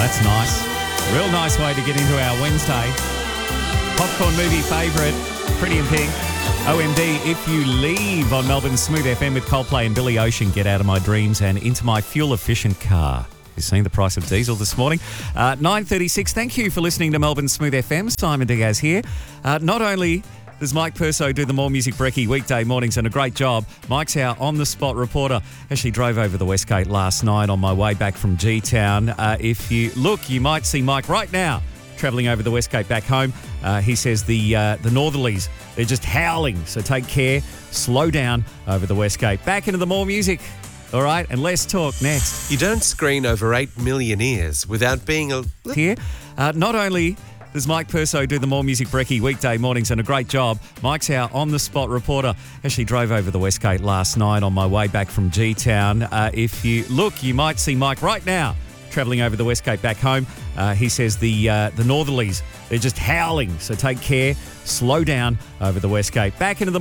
That's nice. Real nice way to get into our Wednesday. Popcorn movie favourite, Pretty in Pink. OMD, If You Leave on Melbourne's Smooth FM with Coldplay and Billy Ocean. Get out of my dreams and into my fuel-efficient car. You've seen the price of diesel this morning. 9:36. Thank you for listening to Melbourne Smooth FM. Simon Diaz here. Not only does Mike Perso do the More Music Brekkie weekday mornings, and a great job, Mike's our on-the-spot reporter. Actually drove over the Westgate last night on my way back from G-Town. If you look, you might see Mike right now travelling over the Westgate back home. He says the northerlies, they're just howling, so take care, slow down over the Westgate. Back into the More Music. All right, and let's talk next. You don't screen over 8 million ears without being a... Here, not only does Mike Perso do the More Music Brekkie weekday mornings, and a great job, Mike's our on-the-spot reporter. Actually drove over the Westgate last night on my way back from G-Town. If you look, you might see Mike right now travelling over the Westgate back home. He says the northerlies, they're just howling, so take care, slow down over the Westgate. Back into the